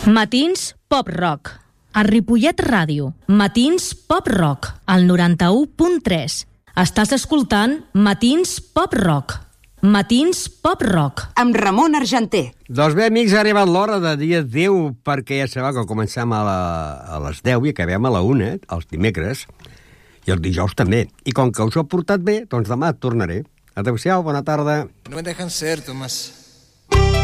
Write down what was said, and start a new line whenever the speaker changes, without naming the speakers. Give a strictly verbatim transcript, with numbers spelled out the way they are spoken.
Matins Pop Rock. A Ripollet Ràdio. Matins Pop Rock. Al noranta-u punt tres. Estàs escoltant Matins Pop Rock. Matins Pop Rock.
Amb Ramon Argenter.
Doncs bé, amics, ha arribat l'hora de dia deu, perquè ja sabeu que comencem a, la, a les deu i acabem a la una, els dimecres, i els dijous també. I com que us ho he portat bé, doncs demà tornaré. Adéu-siau, bona tarda.
No me dejan ser, Tomàs.